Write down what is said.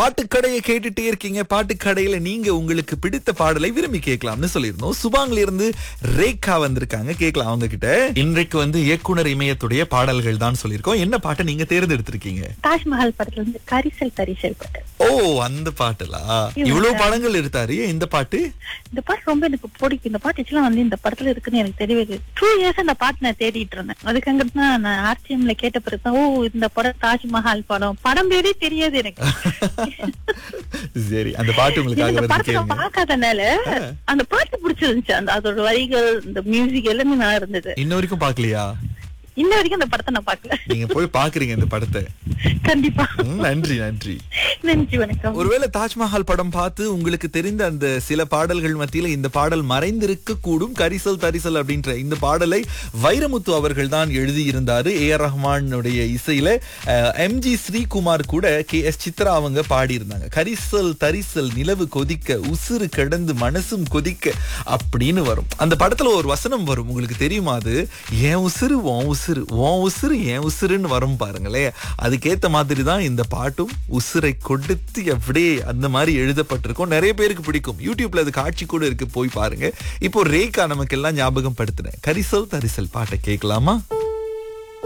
பாட்டுக்கடையை கேட்டுட்டே இருக்கீங்க. பாட்டுக்கடையில நீங்க உங்களுக்கு பிடித்த பாடலை விரும்பி கேட்கலாம்னு சொல்லியிருந்தோம். சுபாங்ல இருந்து ரேகா வந்திருக்காங்க. கேட்கலாம் அவங்க கிட்ட. இன்றைக்கு இயக்குனர் இமயத்துடைய பாடல்கள் தான் சொல்லியிருக்கோம். என்ன பாட்டை நீங்க தேர்ந்தெடுத்திருக்கீங்க? தாஜ்மஹால் படத்துல இருந்து கரிசல் தரிசல் பாட்டு. ஓ, அந்த பாட்டுலா? இவ்வளவு படங்கள் எடுத்தாரு இந்த பாட்டு. இந்த பாட்டு ரொம்ப எனக்கு பிடிக்கும். இந்த பாட்டு ஆக்சுவலா இந்த படத்துல இருக்குன்னு எனக்கு தெரியவே 2 இயர்ஸ் அந்த பாட்டு நான் தேடிட்டு இருந்தேன். அதுக்காக தான் நான் ஆர்டிஎம்ல கேட்ட பிறகு ஓ இந்த படம் தாஜ்மஹால் படம் பேரே தெரியாது எனக்கு. சரி, அந்த பாட்டு உங்களுக்காக வந்து கேளுங்க. பார்க்காதனால அந்த பாட்டு பிடிச்சிருந்துச்சு. அதோட வரிகள், இந்த மியூசிக் எல்லாமே நல்லா இருந்தது. இன்ன வரைக்கும் பாக்கலையா? இன்ன வரைக்கும் அந்த படத்தை நான் பார்க்கல. நீங்க போய் பாக்குறீங்க இந்த படத்தை. கண்டிப்பா. நன்றி நன்றி நன்றி, வணக்கம். ஒருவேளை தாஜ்மஹால் படம் பார்த்து உங்களுக்கு தெரிந்த அந்த சில பாடல்கள் மத்தியில இந்த பாடல் மறைந்திருக்க கூடும். கரிசல் தரிசல் அப்படின்ற இந்த பாடலை வைரமுத்து அவர்கள் தான் எழுதியிருந்தாரு. AR ரஹ்மானுடைய இசையில MG ஸ்ரீகுமார் கூட KS சித்ரா அவங்க பாடியிருந்தாங்க. கரிசல் தரிசல் நிலவு கொதிக்க உசுறு கடந்து மனசும் கொதிக்க அப்படின்னு வரும். அந்த படத்துல ஒரு வசனம் வரும், உங்களுக்கு தெரியுமா? அது ஏன் உசுறு உன் உசுறு, உன் உசுறு ஏன் உசுறுன்னு வரும் பாருங்களே. அதுக்கேத்த மாதிரி தான் இந்த பாட்டும் உசுரை கொடுத்து அப்படியே அந்த மாதிரி எழுதப்பட்டிருக்கும். நிறைய பேருக்கு பிடிக்கும். யூடியூப்ல அது காட்சி கூட இருக்கு, போய் பாருங்க. இப்போ ரேகா நமக்கு எல்லாம் ஞாபகம் படுத்தின கரிசல் தரிசல் பாட்டை கேட்கலாமா?